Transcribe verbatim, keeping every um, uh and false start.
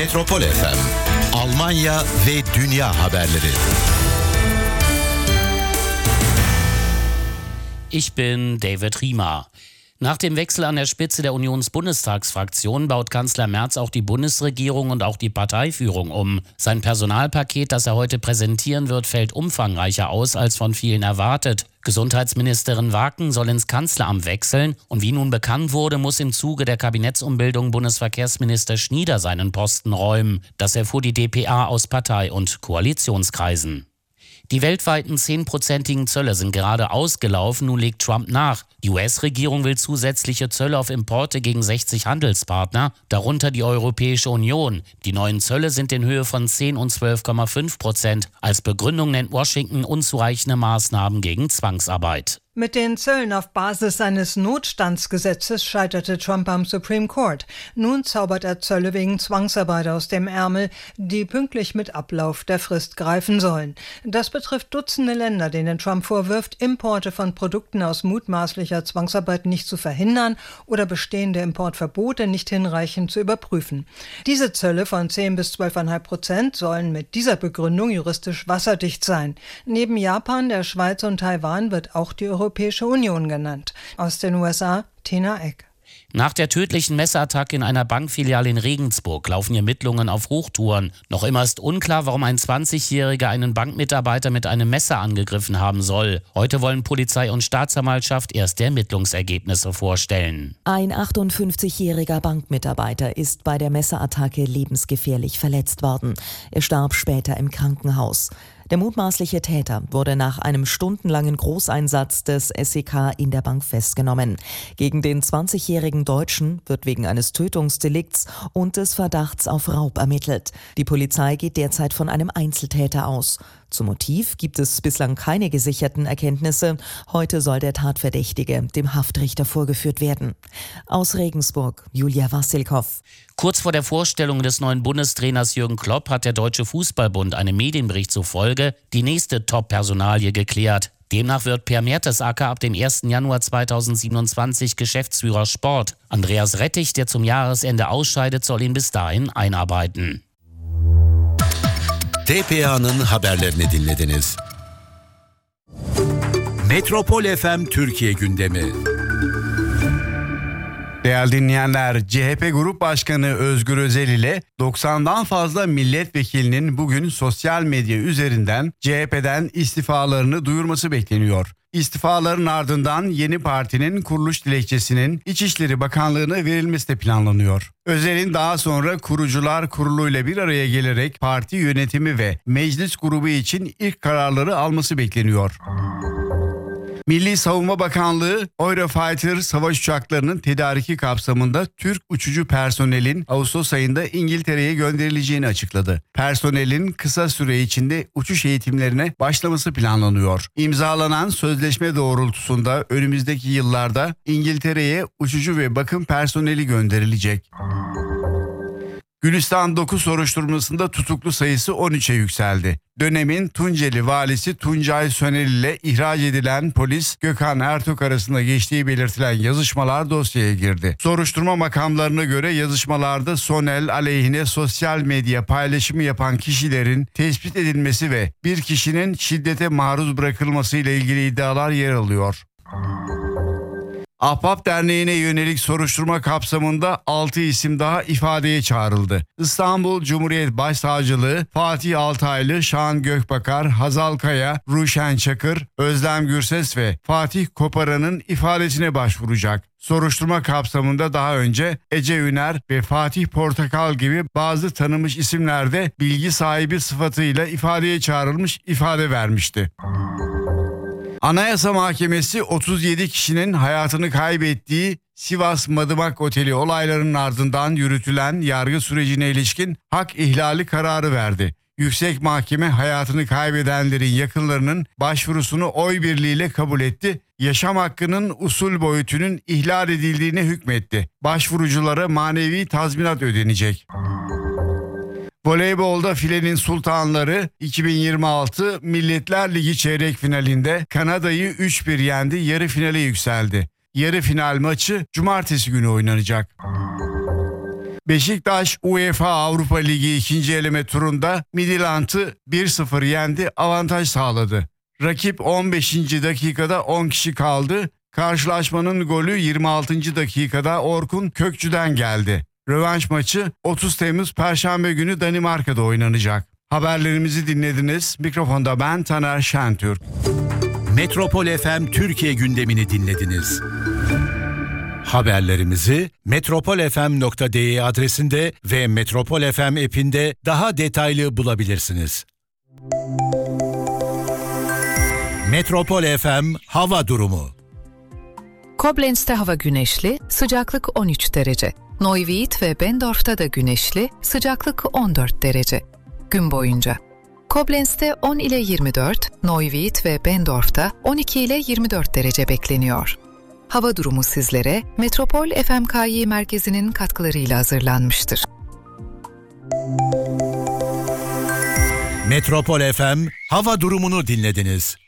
Metropol F M, Almanya ve dünya haberleri. Ich bin David Riemer. Nach dem Wechsel an der Spitze der Unionsbundestagsfraktion baut Kanzler Merz auch die Bundesregierung und auch die Parteiführung um. Sein Personalpaket, das er heute präsentieren wird, fällt umfangreicher aus als von vielen erwartet. Gesundheitsministerin Waken soll ins Kanzleramt wechseln und wie nun bekannt wurde, muss im Zuge der Kabinettsumbildung Bundesverkehrsminister Schnieder seinen Posten räumen. Das erfuhr die D P A aus Partei- und Koalitionskreisen. Die weltweiten zehnprozentigen Zölle sind gerade ausgelaufen, nun legt Trump nach. Die U S-Regierung will zusätzliche Zölle auf Importe gegen sechzig Handelspartner, darunter die Europäische Union. Die neuen Zölle sind in Höhe von zehn und zwölf Komma fünf Prozent. Als Begründung nennt Washington unzureichende Maßnahmen gegen Zwangsarbeit. Mit den Zöllen auf Basis eines Notstandsgesetzes scheiterte Trump am Supreme Court. Nun zaubert er Zölle wegen Zwangsarbeit aus dem Ärmel, die pünktlich mit Ablauf der Frist greifen sollen. Das betrifft Dutzende Länder, denen Trump vorwirft, Importe von Produkten aus mutmaßlicher Zwangsarbeit nicht zu verhindern oder bestehende Importverbote nicht hinreichend zu überprüfen. Diese Zölle von zehn bis zwölf Komma fünf Prozent sollen mit dieser Begründung juristisch wasserdicht sein. Neben Japan, der Schweiz und Taiwan wird auch die Europäische Union genannt. Aus den U S A, Tina Eck. Nach der tödlichen Messerattacke in einer Bankfiliale in Regensburg laufen Ermittlungen auf Hochtouren. Noch immer ist unklar, warum ein zwanzigjähriger einen Bankmitarbeiter mit einem Messer angegriffen haben soll. Heute wollen Polizei und Staatsanwaltschaft erste Ermittlungsergebnisse vorstellen. Ein achtundfünfzigjähriger Bankmitarbeiter ist bei der Messerattacke lebensgefährlich verletzt worden. Er starb später im Krankenhaus. Der mutmaßliche Täter wurde nach einem stundenlangen Großeinsatz des S E K in der Bank festgenommen. Gegen den zwanzigjährigen Deutschen wird wegen eines Tötungsdelikts und des Verdachts auf Raub ermittelt. Die Polizei geht derzeit von einem Einzeltäter aus. Zum Motiv gibt es bislang keine gesicherten Erkenntnisse. Heute soll der Tatverdächtige dem Haftrichter vorgeführt werden. Aus Regensburg, Julia Wassilkow. Kurz vor der Vorstellung des neuen Bundestrainers Jürgen Klopp hat der Deutsche Fußballbund einem Medienbericht zufolge die nächste Top-Personalie geklärt. Demnach wird Per Mertesacker ab dem ersten Januar zweitausendsiebenundzwanzig Geschäftsführer Sport. Andreas Rettich, der zum Jahresende ausscheidet, soll ihn bis dahin einarbeiten. D P A'nın haberlerini dinlediniz. Metropol F M Türkiye gündemi. Değerli dinleyenler, C H P Grup Başkanı Özgür Özel ile doksandan fazla milletvekilinin bugün sosyal medya üzerinden C H P'den istifalarını duyurması bekleniyor. İstifaların ardından yeni partinin kuruluş dilekçesinin İçişleri Bakanlığı'na verilmesi de planlanıyor. Özel'in daha sonra Kurucular Kurulu'yla bir araya gelerek parti yönetimi ve meclis grubu için ilk kararları alması bekleniyor. Milli Savunma Bakanlığı, Eurofighter savaş uçaklarının tedariki kapsamında Türk uçucu personelin Ağustos ayında İngiltere'ye gönderileceğini açıkladı. Personelin kısa süre içinde uçuş eğitimlerine başlaması planlanıyor. İmzalanan sözleşme doğrultusunda önümüzdeki yıllarda İngiltere'ye uçucu ve bakım personeli gönderilecek. Gülistan dokuz soruşturmasında tutuklu sayısı on üçe yükseldi. Dönemin Tunceli valisi Tuncay Sönel ile ihraç edilen polis Gökhan Ertok arasında geçtiği belirtilen yazışmalar dosyaya girdi. Soruşturma makamlarına göre yazışmalarda Sönel aleyhine sosyal medya paylaşımı yapan kişilerin tespit edilmesi ve bir kişinin şiddete maruz bırakılması ile ilgili iddialar yer alıyor. Ahbap Derneği'ne yönelik soruşturma kapsamında altı isim daha ifadeye çağrıldı. İstanbul Cumhuriyet Başsavcılığı Fatih Altaylı, Şahan Gökbakar, Hazal Kaya, Ruşen Çakır, Özlem Gürses ve Fatih Koparan'ın ifadesine başvuracak. Soruşturma kapsamında daha önce Ece Üner ve Fatih Portakal gibi bazı tanınmış isimler de bilgi sahibi sıfatıyla ifadeye çağrılmış, ifade vermişti. Anayasa Mahkemesi otuz yedi kişinin hayatını kaybettiği Sivas Madımak Oteli olaylarının ardından yürütülen yargı sürecine ilişkin hak ihlali kararı verdi. Yüksek Mahkeme hayatını kaybedenlerin yakınlarının başvurusunu oy birliğiyle kabul etti. Yaşam hakkının usul boyutunun ihlal edildiğine hükmetti. Başvuruculara manevi tazminat ödenecek. Voleybolda filenin sultanları iki bin yirmi altı Milletler Ligi çeyrek finalinde Kanada'yı üç bir yendi, yarı finale yükseldi. Yarı final maçı cumartesi günü oynanacak. Beşiktaş UEFA Avrupa Ligi ikinci eleme turunda Midtjylland'ı bir sıfır yendi, avantaj sağladı. Rakip on beşinci dakikada on kişi kaldı. Karşılaşmanın golü yirmi altıncı dakikada Orkun Kökçü'den geldi. Rövanş maçı otuz Temmuz Perşembe günü Danimarka'da oynanacak. Haberlerimizi dinlediniz. Mikrofonda ben Taner Şentürk. Metropol F M Türkiye gündemini dinlediniz. Haberlerimizi metropol f m nokta d e adresinde ve Metropol F M app'inde daha detaylı bulabilirsiniz. Metropol F M hava durumu. Koblenz'te hava güneşli, sıcaklık on üç derece. Neuwied ve Bendorf'ta da güneşli, sıcaklık on dört derece. Gün boyunca Koblenz'te on ile yirmi dört, Neuwied ve Bendorf'ta on iki ile yirmi dört derece bekleniyor. Hava durumu sizlere Metropol F M K Y merkezinin katkılarıyla hazırlanmıştır. Metropol F M hava durumunu dinlediniz.